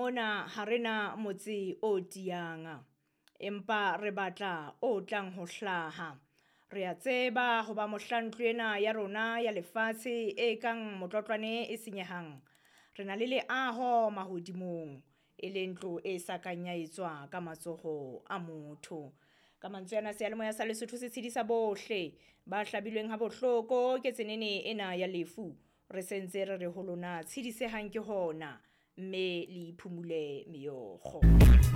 mona ha rena motse o tiang, empa re batla o tlang ho hlaha. Re a tseba ho ba mohlantlo ena ya rona ya lefatshe e kang motlotlwane e senyehang. Re na le leaho mahodimong, e leng ntlo e sa kanyaetswa ka matsoho a motho. Ka mantswe ana seyalemoya sa Lesotho se tshedisa bohle ba hlabilweng ha bohloko ke tsenene ena ya lefu. Re sentse re re ho lona tshedisehang ke hona, mme le iphumule meokgo.